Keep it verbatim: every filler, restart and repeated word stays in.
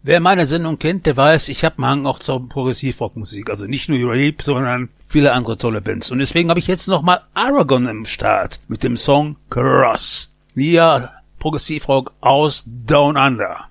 Wer meine Sendung kennt, der weiß, ich habe einen Hang auch zur Progressivrockmusik. Also nicht nur Rape, sondern viele andere tolle Bands. Und deswegen habe ich jetzt nochmal Aragon im Start mit dem Song Cross. Wir Progressivrock aus Down Under.